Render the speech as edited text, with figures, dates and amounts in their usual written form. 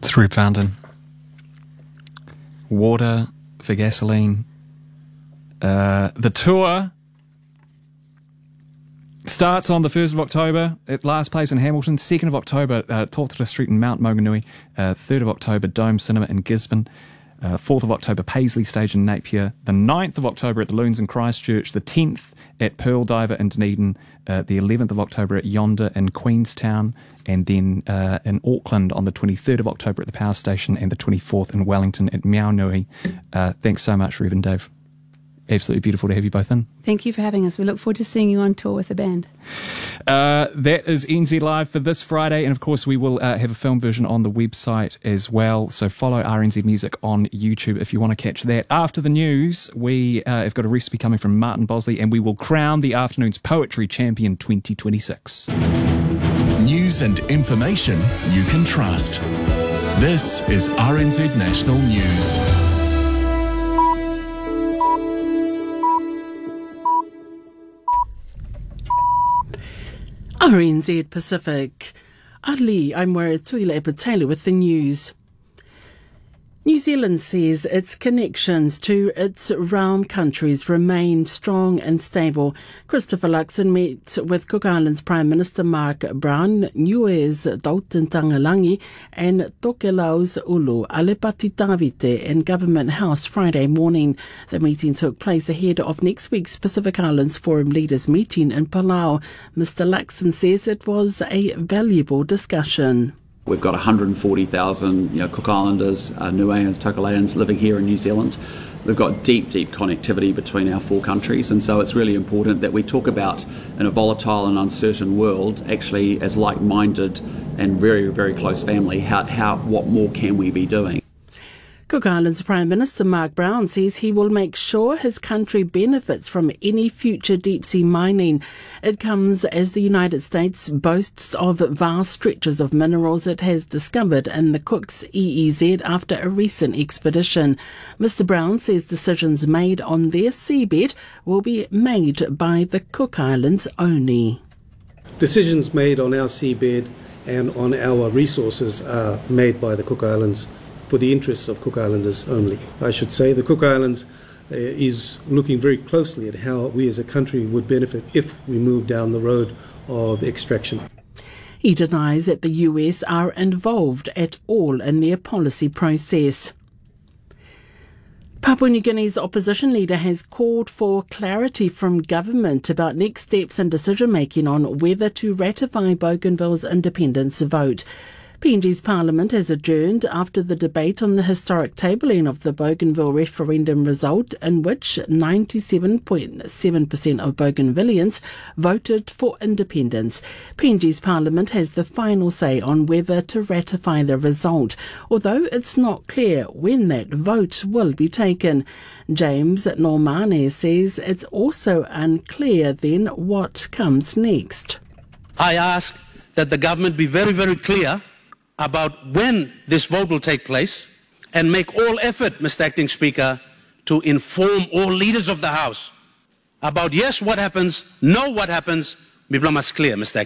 Through Fountain. Water for gasoline. The tour starts on the 1st of October at last place in Hamilton. 2nd of October, Tōtara Street in Mount Maunganui. 3rd of October, Dome Cinema in Gisborne. 4th of October, Paisley Stage in Napier. The 9th of October at the Loons in Christchurch. The 10th at Pearl Diver in Dunedin. The 11th of October at Yonder in Queenstown. And then in Auckland on the 23rd of October at the Power Station. And the 24th in Wellington at Maunganui. Thanks so much, Reb and Dave. Absolutely beautiful to have you both in. Thank you for having us. We look forward to seeing you on tour with the band. That is NZ Live for this Friday, and of course we will have a film version on the website as well, so follow RNZ Music on YouTube if you want to catch that. After the news, we have got a recipe coming from Martin Bosley, and we will crown the afternoon's Poetry Champion 2026. News and information you can trust. This is RNZ National News. RNZ Pacific. Ali, I'm Waratui Epatela with the news. New Zealand says its connections to its realm countries remain strong and stable. Christopher Luxon met with Cook Islands Prime Minister Mark Brown, Niue's Dalton Tangalangi and Tokelau's Ulu Alepati Tavite in Government House Friday morning. The meeting took place ahead of next week's Pacific Islands Forum Leaders meeting in Palau. Mr. Luxon says it was a valuable discussion. We've got 140,000 Cook Islanders, Niueans, Tokelauans living here in New Zealand. We've got deep connectivity between our four countries, and so it's really important that we talk about, in a volatile and uncertain world, actually as like-minded and very close family, what more can we be doing? Cook Islands Prime Minister Mark Brown says he will make sure his country benefits from any future deep-sea mining. It comes as the United States boasts of vast stretches of minerals it has discovered in the Cook's EEZ after a recent expedition. Mr. Brown says decisions made on their seabed will be made by the Cook Islands only. Decisions made on our seabed and on our resources are made by the Cook Islands for the interests of Cook Islanders only. I should say the Cook Islands is looking very closely at how we as a country would benefit if we move down the road of extraction. He denies that the US are involved at all in their policy process. Papua New Guinea's opposition leader has called for clarity from government about next steps and decision-making on whether to ratify Bougainville's independence vote. PNG's parliament has adjourned after the debate on the historic tabling of the Bougainville referendum result, in which 97.7% of Bougainvilleans voted for independence. PNG's parliament has the final say on whether to ratify the result, although it's not clear when that vote will be taken. James Normane says it's also unclear then what comes next. I ask that the government be very clear about when this vote will take place and make all effort, Mr. Acting Speaker, to inform all leaders of the House about yes, what happens, no, what happens. Biblamas clear, Mr.